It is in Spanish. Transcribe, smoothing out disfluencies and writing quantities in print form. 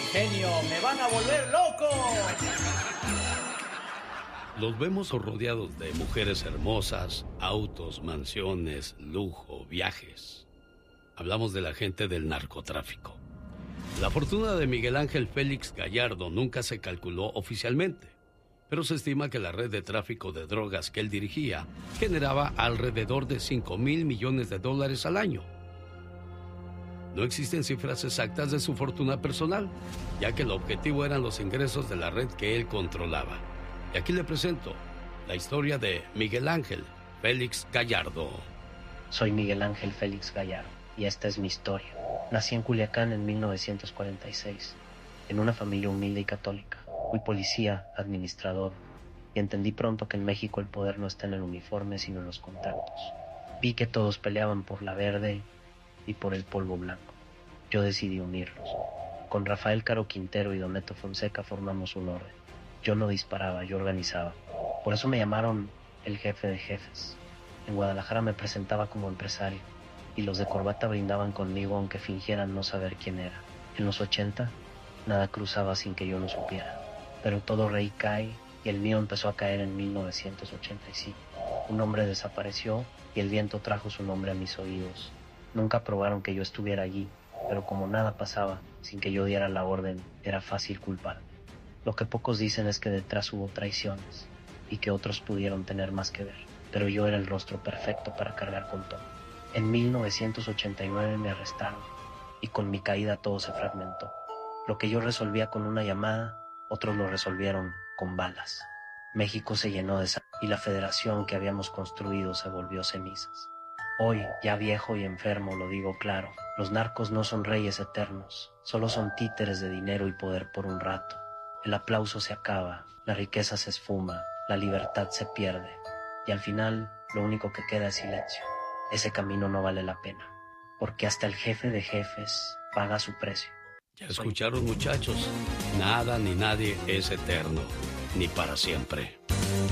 genio! ¡Me van a volver loco! Los vemos rodeados de mujeres hermosas, autos, mansiones, lujo, viajes. Hablamos de la gente del narcotráfico. La fortuna de Miguel Ángel Félix Gallardo nunca se calculó oficialmente, pero se estima que la red de tráfico de drogas que él dirigía generaba alrededor de $5,000 millones al año. No existen cifras exactas de su fortuna personal, ya que el objetivo eran los ingresos de la red que él controlaba. Y aquí le presento la historia de Miguel Ángel Félix Gallardo. Soy Miguel Ángel Félix Gallardo y esta es mi historia. Nací en Culiacán en 1946, en una familia humilde y católica. Fui policía, administrador, y entendí pronto que en México el poder no está en el uniforme, sino en los contactos. Vi que todos peleaban por la verde y por el polvo blanco. Yo decidí unirlos. Con Rafael Caro Quintero y Doneto Fonseca formamos un orden. Yo no disparaba, yo organizaba. Por eso me llamaron el jefe de jefes. En Guadalajara me presentaba como empresario, y los de corbata brindaban conmigo aunque fingieran no saber quién era. En los 80, nada cruzaba sin que yo lo supiera. Pero todo rey cae, y el mío empezó a caer en 1985. Un hombre desapareció y el viento trajo su nombre a mis oídos. Nunca probaron que yo estuviera allí, pero como nada pasaba sin que yo diera la orden, era fácil culparme. Lo que pocos dicen es que detrás hubo traiciones y que otros pudieron tener más que ver, pero yo era el rostro perfecto para cargar con todo. En 1989 me arrestaron y con mi caída todo se fragmentó. Lo que yo resolvía con una llamada, otros lo resolvieron con balas. México se llenó de sangre y la federación que habíamos construido se volvió cenizas. Hoy, ya viejo y enfermo, lo digo claro, los narcos no son reyes eternos, solo son títeres de dinero y poder por un rato. El aplauso se acaba, la riqueza se esfuma, la libertad se pierde, y al final lo único que queda es silencio. Ese camino no vale la pena, porque hasta el jefe de jefes paga su precio. Ya escucharon, muchachos, nada ni nadie es eterno, ni para siempre.